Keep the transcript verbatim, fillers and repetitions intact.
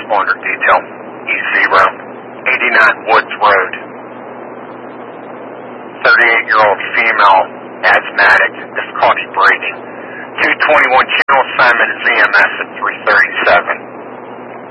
transponder detail. E zero, eighty-nine Woods Road. thirty-eight-year-old female, asthmatic, difficulty breathing. two twenty-one channel assignment is E M S at three thirty-seven.